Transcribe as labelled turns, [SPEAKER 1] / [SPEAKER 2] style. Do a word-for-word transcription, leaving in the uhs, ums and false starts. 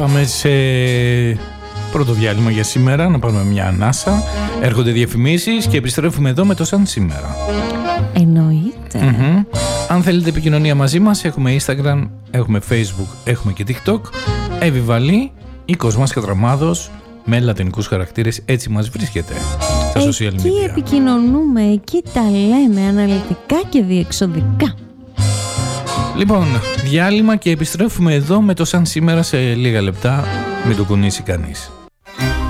[SPEAKER 1] Πάμε σε πρώτο διάλειμμα για σήμερα, να πάρουμε μια ανάσα. Έρχονται διαφημίσεις και επιστρέφουμε εδώ με το Σαν Σήμερα.
[SPEAKER 2] Εννοείται.
[SPEAKER 1] Mm-hmm. Αν θέλετε επικοινωνία μαζί μας, έχουμε Instagram, έχουμε Facebook, έχουμε και TikTok. Εύη Βαλή ή Κοσμάς Κατραμάδος, με λατινικούς χαρακτήρες, έτσι μας βρίσκεται στα social media.
[SPEAKER 2] Εκεί επικοινωνούμε, εκεί τα λέμε αναλυτικά και διεξοδικά.
[SPEAKER 1] Λοιπόν, διάλειμμα και επιστρέφουμε εδώ με το Σαν Σήμερα σε λίγα λεπτά. Μην το κουνήσει κανείς.